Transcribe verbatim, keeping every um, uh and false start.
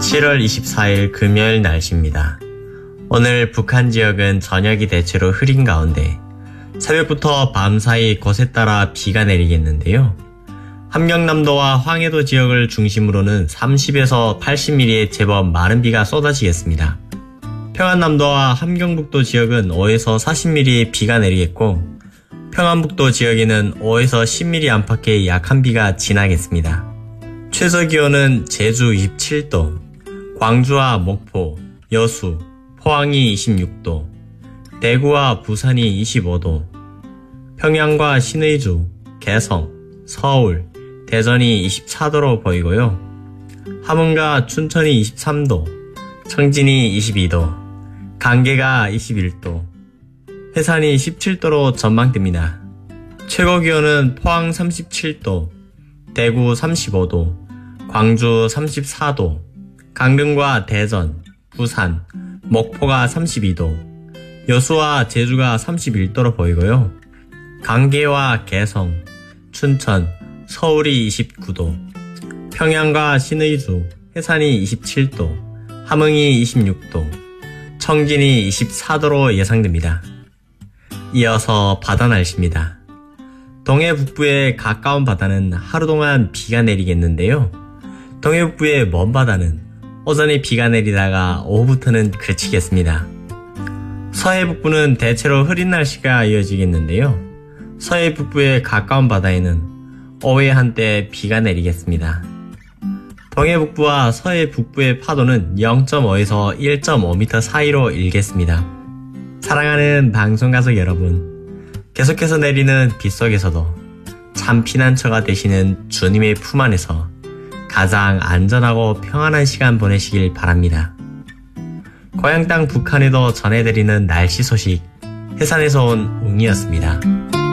칠월 이십사일 금요일 날씨입니다. 오늘 북한 지역은 저녁이 대체로 흐린 가운데 새벽부터 밤사이 곳에 따라 비가 내리겠는데요. 함경남도와 황해도 지역을 중심으로는 삼십에서 팔십 밀리미터의 제법 많은 비가 쏟아지겠습니다. 평안남도와 함경북도 지역은 오에서 사십 밀리미터의 비가 내리겠고, 평안북도 지역에는 오에서 십 밀리미터 안팎의 약한 비가 지나겠습니다. 최저기온은 제주 이십칠 도, 광주와 목포, 여수, 포항이 이십육 도, 대구와 부산이 이십오 도, 평양과 신의주, 개성, 서울, 대전이 이십사 도로 보이고요. 함흥과 춘천이 이십삼 도, 청진이 이십이 도, 강계가 이십일 도, 해산이 십칠 도로 전망됩니다. 최고기온은 포항 삼십칠 도, 대구 삼십오 도, 광주 삼십사 도, 강릉과 대전, 부산, 목포가 삼십이 도, 여수와 제주가 삼십일 도로 보이고요. 강계와 개성, 춘천, 서울이 이십구 도, 평양과 신의주, 해산이 이십칠 도, 함흥이 이십육 도, 청진이 이십사 도로 예상됩니다. 이어서 바다 날씨입니다. 동해 북부의 가까운 바다는 하루 동안 비가 내리겠는데요. 동해 북부의 먼 바다는 오전에 비가 내리다가 오후부터는 그치겠습니다. 서해 북부는 대체로 흐린 날씨가 이어지겠는데요. 서해 북부의 가까운 바다에는 오후에 한때 비가 내리겠습니다. 동해 북부와 서해 북부의 파도는 영 점 오에서 일 점 오 미터 사이로 일겠습니다. 사랑하는 방송가족 여러분, 계속해서 내리는 빗속에서도 참 피난처가 되시는 주님의 품 안에서 가장 안전하고 평안한 시간 보내시길 바랍니다. 고향 땅 북한에도 전해드리는 날씨 소식, 해산에서 온 웅이었습니다.